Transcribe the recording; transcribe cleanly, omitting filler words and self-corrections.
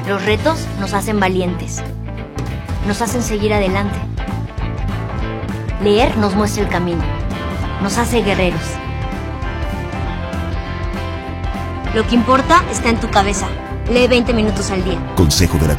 Los retos nos hacen valientes, nos hacen seguir adelante. Leer nos muestra el camino, nos hace guerreros. Lo que importa está en tu cabeza. Lee 20 minutos al día. Consejo de la